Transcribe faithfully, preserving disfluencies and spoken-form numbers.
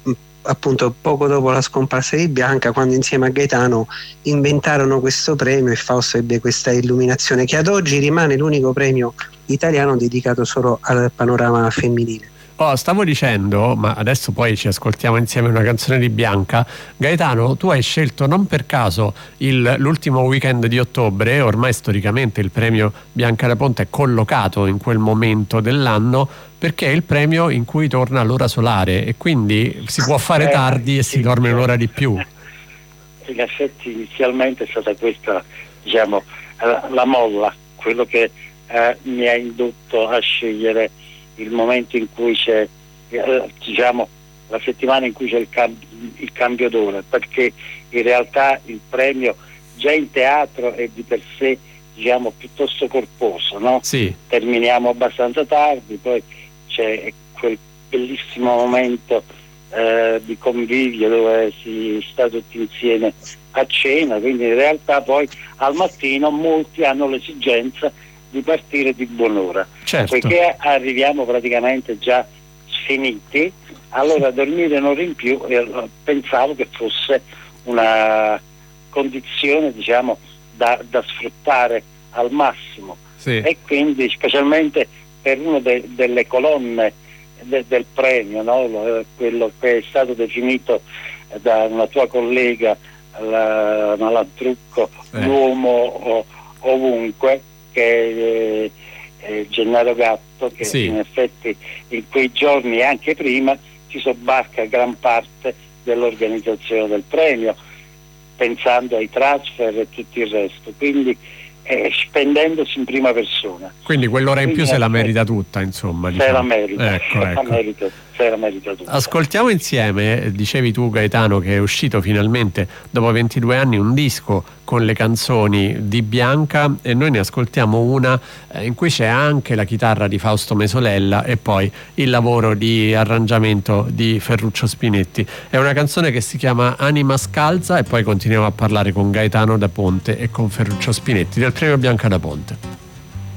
appunto poco dopo la scomparsa di Bianca, quando insieme a Gaetano inventarono questo premio e Fausto ebbe questa illuminazione che ad oggi rimane l'unico premio italiano dedicato solo al panorama femminile. Oh, stavo dicendo, ma adesso poi ci ascoltiamo insieme una canzone di Bianca. Gaetano, tu hai scelto non per caso il, l'ultimo weekend di ottobre, ormai storicamente il premio Bianca da Ponte è collocato in quel momento dell'anno, perché è il premio in cui torna l'ora solare e quindi si può fare tardi e si dorme un'ora di più. In effetti inizialmente è stata questa, diciamo, la molla, quello che eh, mi ha indotto a scegliere il momento in cui c'è, eh, diciamo, la settimana in cui c'è il, cam- il cambio d'ora, perché in realtà il premio già in teatro è di per sé, diciamo, piuttosto corposo, no? Sì. Terminiamo abbastanza tardi, poi c'è quel bellissimo momento eh, di convivio dove si sta tutti insieme a cena, quindi in realtà poi al mattino molti hanno l'esigenza di partire di buon'ora, certo. Poiché arriviamo praticamente già finiti, allora dormire un'ora in più eh, pensavo che fosse una condizione, diciamo, da, da sfruttare al massimo, sì. E quindi specialmente per una de, delle colonne de, del premio, no? Quello che è stato definito da una tua collega, la Malantrucco, eh. l'uomo ovunque, che è, è Gennaro Gatto, che sì. in effetti in quei giorni e anche prima ci sobbarca gran parte dell'organizzazione del premio, pensando ai transfer e tutto il resto, quindi eh, spendendosi in prima persona. Quindi quell'ora in quindi più se la merita tutta, insomma. Diciamo. Se la merita, ecco, se ecco. la merita, se la merita tutta. Ascoltiamo insieme, dicevi tu Gaetano che è uscito finalmente dopo ventidue anni un disco con le canzoni di Bianca e noi ne ascoltiamo una eh, in cui c'è anche la chitarra di Fausto Mesolella e poi il lavoro di arrangiamento di Ferruccio Spinetti. È una canzone che si chiama Anima Scalza e poi continuiamo a parlare con Gaetano da Ponte e con Ferruccio Spinetti del premio Bianca da Ponte.